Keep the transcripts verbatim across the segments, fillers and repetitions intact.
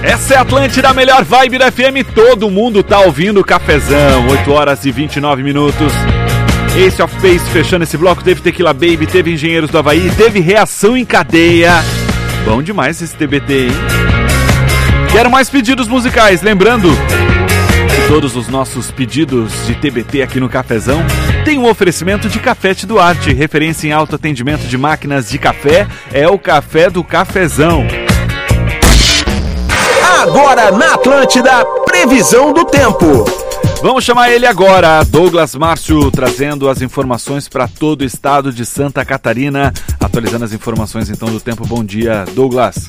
Essa é a Atlântida, a melhor vibe da F M. Todo mundo tá ouvindo o Cafezão. oito horas e vinte e nove minutos. Ace of Base fechando esse bloco. Teve Tequila Baby, teve Engenheiros do Havaí, teve Reação em Cadeia. Bom demais esse T B T, hein? Quero mais pedidos musicais. Lembrando que todos os nossos pedidos de T B T aqui no Cafezão tem um oferecimento de Cafete Duarte. Referência em alto atendimento de máquinas de café. É o Café do Cafezão. Agora na Atlântida, previsão do tempo. Vamos chamar ele agora, Douglas Márcio, trazendo as informações para todo o estado de Santa Catarina. Atualizando as informações então do tempo. Bom dia, Douglas.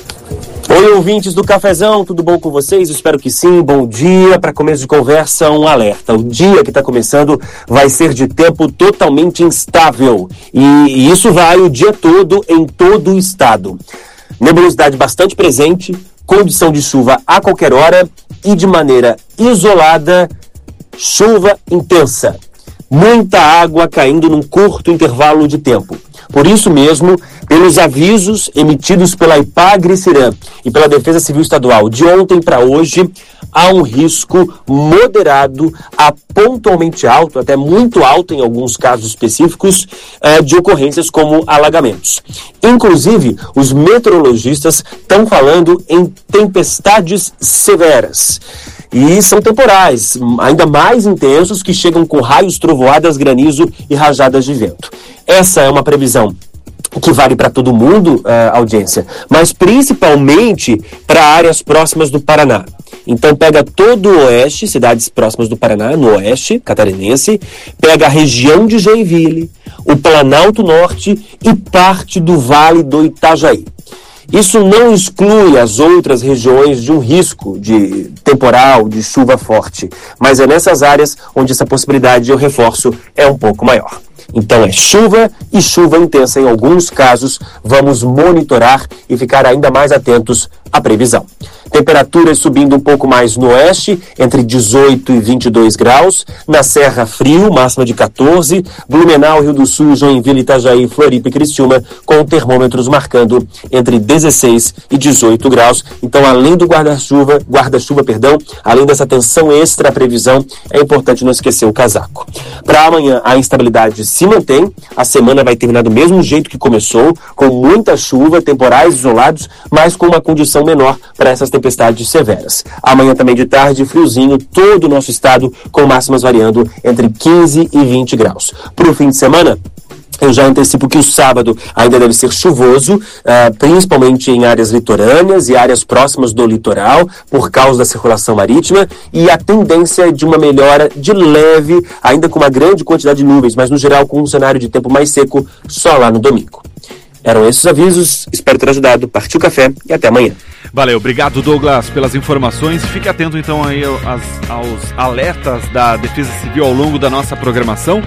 Oi, ouvintes do Cafezão, tudo bom com vocês? Espero que sim. Bom dia. Para começo de conversa, um alerta. O dia que está começando vai ser de tempo totalmente instável. E isso vai o dia todo em todo o estado. Nebulosidade bastante presente, condição de chuva a qualquer hora e de maneira isolada, chuva intensa. Muita água caindo num curto intervalo de tempo. Por isso mesmo, pelos avisos emitidos pela Ipagre-Ciram e pela Defesa Civil Estadual de ontem para hoje, há um risco moderado a pontualmente alto, até muito alto em alguns casos específicos, eh, de ocorrências como alagamentos. Inclusive, os meteorologistas estão falando em tempestades severas. E são temporais, ainda mais intensos, que chegam com raios, trovoadas, granizo e rajadas de vento. Essa é uma previsão que vale para todo mundo, uh, audiência, mas principalmente para áreas próximas do Paraná. Então pega todo o oeste, cidades próximas do Paraná, no oeste catarinense, pega a região de Joinville, o Planalto Norte e parte do Vale do Itajaí. Isso não exclui as outras regiões de um risco de temporal, de chuva forte, mas é nessas áreas onde essa possibilidade, eu reforço, é um pouco maior. Então é chuva e chuva intensa em alguns casos. Vamos monitorar e ficar ainda mais atentos à previsão. Temperaturas subindo um pouco mais no oeste, entre dezoito e vinte e dois graus. Na Serra, frio, máxima de quatorze. Blumenau, Rio do Sul, Joinville, Itajaí, Floripa e Criciúma, com termômetros marcando entre dezesseis e dezoito graus. Então, além do guarda-chuva, guarda-chuva, perdão, além dessa atenção extra à previsão, é importante não esquecer o casaco. Para amanhã, a instabilidade se mantém. A semana vai terminar do mesmo jeito que começou, com muita chuva, temporais isolados, mas com uma condição menor para essas tempestades severas. Amanhã também de tarde, friozinho, todo o nosso estado com máximas variando entre quinze e vinte graus. Para o fim de semana, eu já antecipo que o sábado ainda deve ser chuvoso, uh, principalmente em áreas litorâneas e áreas próximas do litoral, por causa da circulação marítima, e a tendência é de uma melhora de leve, ainda com uma grande quantidade de nuvens, mas no geral com um cenário de tempo mais seco só lá no domingo. Eram esses avisos, espero ter ajudado. Partiu o café e até amanhã. Valeu, obrigado Douglas pelas informações. Fique atento então aí aos, aos alertas da Defesa Civil ao longo da nossa programação.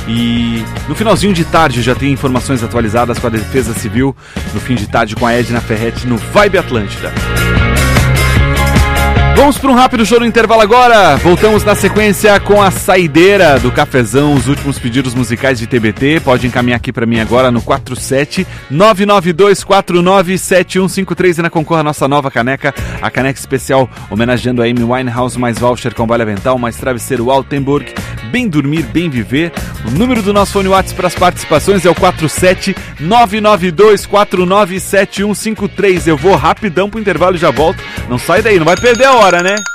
E no finalzinho de tarde já tem informações atualizadas com a Defesa Civil. No fim de tarde com a Edna Ferretti no Vibe Atlântida. Vamos para um rápido show no intervalo agora. Voltamos na sequência com a saideira do Cafezão, os últimos pedidos musicais de T B T. Pode encaminhar aqui para mim agora no quatro sete nove nove dois quatro nove sete um cinco três e na concorra a nossa nova caneca, a caneca especial homenageando a Amy Winehouse, mais voucher com vale avental, mais travesseiro Altenburg, bem dormir, bem viver. O número do nosso fone WhatsApp para as participações é o quatro sete nove nove dois quatro nove sete um cinco três. Eu vou rapidão pro intervalo e já volto. Não sai daí, não vai perder a hora, né?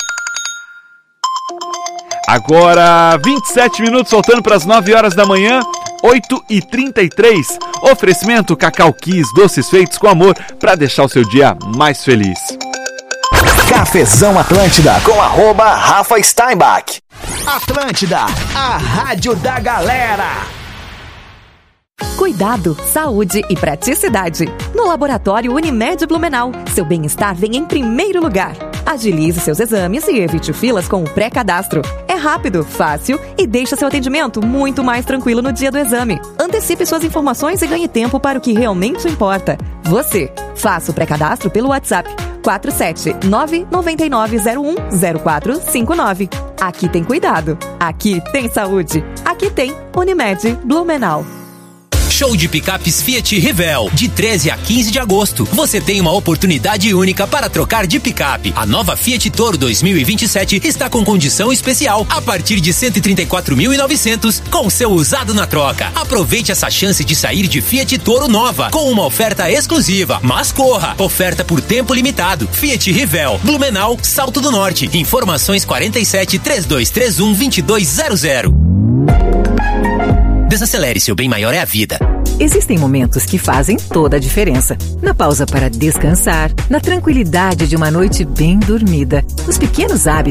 Agora vinte e sete minutos, faltando para as nove horas da manhã, oito e trinta e três. Oferecimento Cacau Kiss, doces feitos com amor para deixar o seu dia mais feliz. Cafezão Atlântida com arroba Rafa Steinbach. Atlântida, a rádio da galera. Cuidado, saúde e praticidade. No Laboratório Unimed Blumenau, seu bem-estar vem em primeiro lugar. Agilize seus exames e evite filas com o pré-cadastro. É rápido, fácil e deixa seu atendimento muito mais tranquilo no dia do exame. Antecipe suas informações e ganhe tempo para o que realmente importa. Você. Faça o pré-cadastro pelo WhatsApp quatro sete nove nove nove zero um zero quatro cinco nove. Aqui tem cuidado. Aqui tem saúde. Aqui tem Unimed Blumenau. Show de picapes Fiat Rivel, de treze a quinze de agosto. Você tem uma oportunidade única para trocar de picape. A nova Fiat Toro dois mil e vinte e sete está com condição especial a partir de cento e trinta e quatro mil e novecentos com seu usado na troca. Aproveite essa chance de sair de Fiat Toro nova com uma oferta exclusiva. Mas corra! Oferta por tempo limitado. Fiat Rivel, Blumenau, Salto do Norte. Informações quarenta e sete, trinta e dois trinta e um, vinte e dois zero zero. Desacelere, seu bem maior é a vida. Existem momentos que fazem toda a diferença. Na pausa para descansar, na tranquilidade de uma noite bem dormida, nos pequenos hábitos